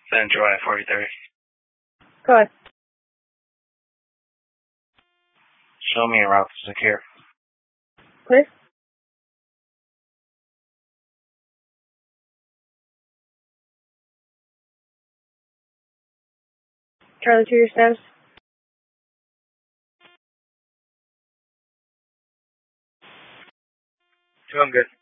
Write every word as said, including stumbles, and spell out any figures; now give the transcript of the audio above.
San Joy at forty thirty. Go ahead. Show me a route to secure. Clear? Charlie two, your status? Two, I'm good.